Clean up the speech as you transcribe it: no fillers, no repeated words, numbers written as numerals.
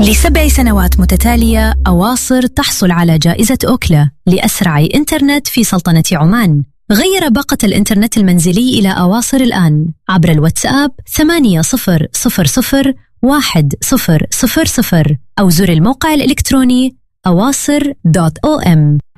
ل7 سنوات متتالية أواصر تحصل على جائزة أوكلا لأسرع إنترنت في سلطنة عمان. غير باقة الإنترنت المنزلي إلى أواصر الآن عبر الواتساب 80001000 أو زر الموقع الإلكتروني awasr.om.